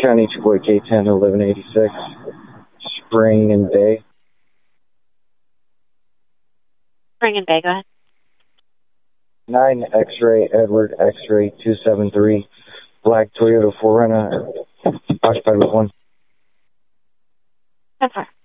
County Troy K10 1186, Spring and Bay. Spring and Bay, go ahead. 9 X-Ray Edward X-Ray 273, black Toyota 4Runner, occupied with 1. That's fine.